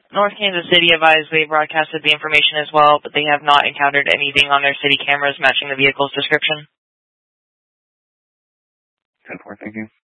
North Kansas City advised they broadcasted the information as well, but they have not encountered anything on their city cameras matching the vehicle's description. 10-4, thank you.